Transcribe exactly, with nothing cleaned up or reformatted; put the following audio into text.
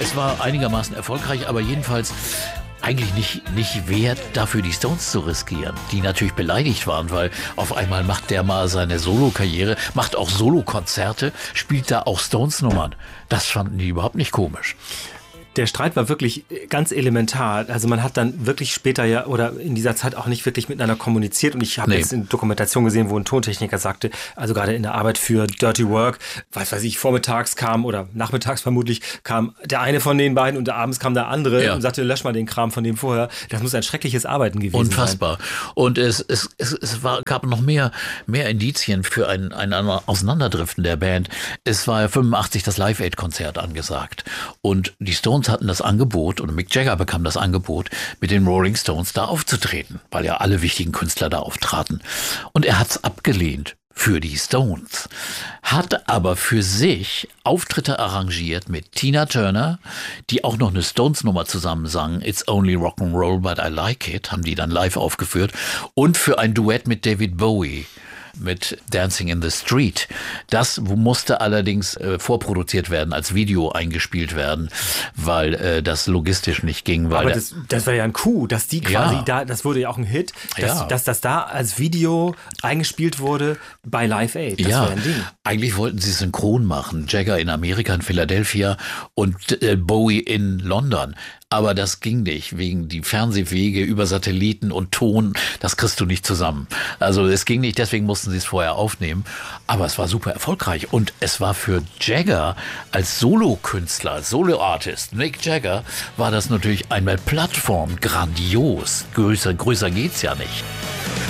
es war einigermaßen erfolgreich, aber jedenfalls eigentlich nicht, nicht wert, dafür die Stones zu riskieren, die natürlich beleidigt waren, weil auf einmal macht der mal seine Solo-Karriere, macht auch Solo-Konzerte, spielt da auch Stones-Nummern. Das fanden die überhaupt nicht komisch. Der Streit war wirklich ganz elementar. Also man hat dann wirklich später ja oder in dieser Zeit auch nicht wirklich miteinander kommuniziert. Und ich habe nee. jetzt in Dokumentation gesehen, wo ein Tontechniker sagte, also gerade in der Arbeit für Dirty Work, was weiß ich, vormittags kam oder nachmittags vermutlich, kam der eine von den beiden und abends kam der andere ja. und sagte, lösch mal den Kram von dem vorher. Das muss ein schreckliches Arbeiten gewesen Unfassbar. sein. Unfassbar. Und es, es, es, es war, gab noch mehr, mehr Indizien für ein, ein Auseinanderdriften der Band. Es war ja fünfundachtzig das Live-Aid-Konzert angesagt. Und die Stones hatten das Angebot, und Mick Jagger bekam das Angebot, mit den Rolling Stones da aufzutreten, weil ja alle wichtigen Künstler da auftraten. Und er hat's abgelehnt für die Stones, hat aber für sich Auftritte arrangiert mit Tina Turner, die auch noch eine Stones-Nummer zusammen sang, It's Only Rock'n'Roll, but I Like It, haben die dann live aufgeführt, und für ein Duett mit David Bowie, mit Dancing in the Street. Das musste allerdings äh, vorproduziert werden, als Video eingespielt werden, weil äh, das logistisch nicht ging. Weil Aber das, das war ja ein Coup, dass die quasi ja. da, das wurde ja auch ein Hit, dass, ja. dass das da als Video eingespielt wurde bei Live Aid. Das ja, war ein Ding. Eigentlich wollten sie synchron machen. Jagger in Amerika, in Philadelphia und äh, Bowie in London. Aber das ging nicht, wegen die Fernsehwege über Satelliten und Ton, das kriegst du nicht zusammen. Also es ging nicht, deswegen mussten sie es vorher aufnehmen. Aber es war super erfolgreich und es war für Jagger als Solokünstler, als Soloartist, Mick Jagger, war das natürlich einmal Plattform, grandios. Größer, größer geht's ja nicht.